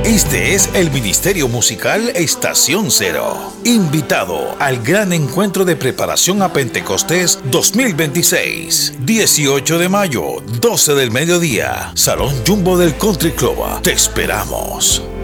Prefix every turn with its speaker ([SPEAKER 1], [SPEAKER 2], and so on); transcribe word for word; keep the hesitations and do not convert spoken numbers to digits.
[SPEAKER 1] Este es el Ministerio Musical Estación Cero. Invitado al gran encuentro de preparación a Pentecostés dos mil veintiséis. dieciocho de mayo, doce del mediodía. Salón Jumbo del Country Club. Te esperamos.